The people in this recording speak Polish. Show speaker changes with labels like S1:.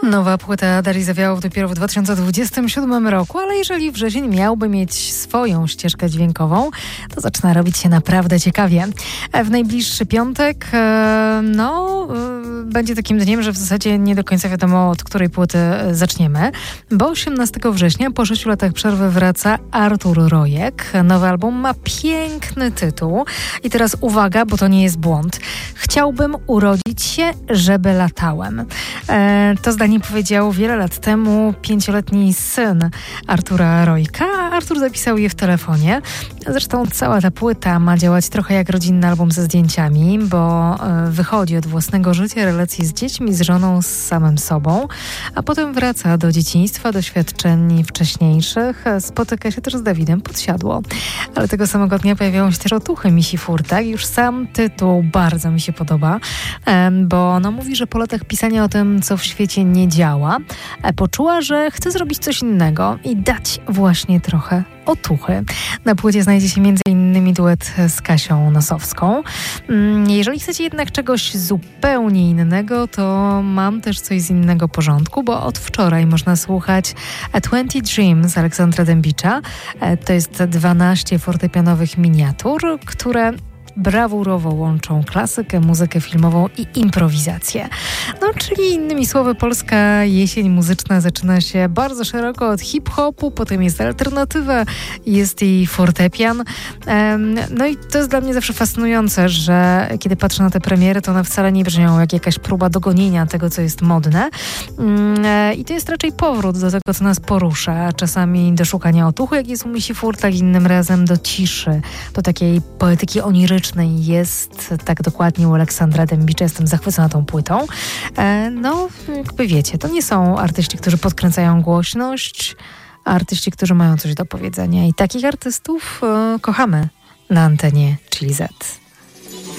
S1: Nowa płyta Darii Zawiałow dopiero w 2027 roku, ale jeżeli wrzesień miałby mieć swoją ścieżkę dźwiękową, to zaczyna robić się naprawdę ciekawie. W najbliższy piątek, będzie takim dniem, że w zasadzie nie do końca wiadomo, od której płyty zaczniemy, bo 18 września po 6 latach przerwy wraca Artur Rojek. Nowy album ma piękny tytuł i teraz uwaga, bo to nie jest błąd. Chciałbym urodzić się, żeby latałem. To zdanie powiedział wiele lat temu 5-letni syn Artura Rojka. Artur zapisał je w telefonie. Zresztą cała ta płyta ma działać trochę jak rodzinny album ze zdjęciami, bo wychodzi od własnego życia, relacji z dziećmi, z żoną, z samym sobą, a potem wraca do dzieciństwa, doświadczeń wcześniejszych. Spotyka się też z Dawidem Podsiadło. Ale tego samego dnia pojawiają się też otuchy Misi Furtak. Już sam tytuł bardzo mi się podoba, bo mówi, że po latach pisania o tym, co w świecie nie działa, poczuła, że chce zrobić coś innego i dać właśnie trochę otuchy. Na płycie znajdzie się m.in. duet z Kasią Nosowską. Jeżeli chcecie jednak czegoś zupełnie innego, to mam też coś z innego porządku, bo od wczoraj można słuchać 20 Dreams Aleksandra Dębicza. To jest 12 fortepianowych miniatur, które brawurowo łączą klasykę, muzykę filmową i improwizację. Czyli innymi słowy, polska jesień muzyczna zaczyna się bardzo szeroko od hip-hopu, potem jest alternatywa, jest i fortepian. I to jest dla mnie zawsze fascynujące, że kiedy patrzę na te premiery, to one wcale nie brzmią jak jakaś próba dogonienia tego, co jest modne. I to jest raczej powrót do tego, co nas porusza. Czasami do szukania otuchy, jak jest u Misi Furtak, innym razem do ciszy, do takiej poetyki onirycznej. Jest tak dokładnie u Aleksandra Dębicza. Jestem zachwycona tą płytą. Jakby wiecie, to nie są artyści, którzy podkręcają głośność, a artyści, którzy mają coś do powiedzenia. I takich artystów kochamy na antenie Chili Z.